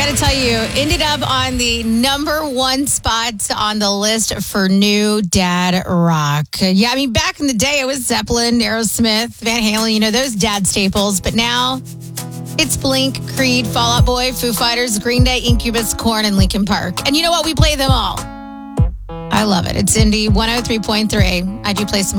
Got to tell you, ended up on the number one spot on the list for new dad rock. Yeah, I mean, back in the day, it was Zeppelin, Aerosmith, Van Halen, those dad staples. But now it's Blink, Creed, Fall Out Boy, Foo Fighters, Green Day, Incubus, Korn, and Linkin Park. And you know what? We play them all. I love it. It's Indy 103.3. I do play some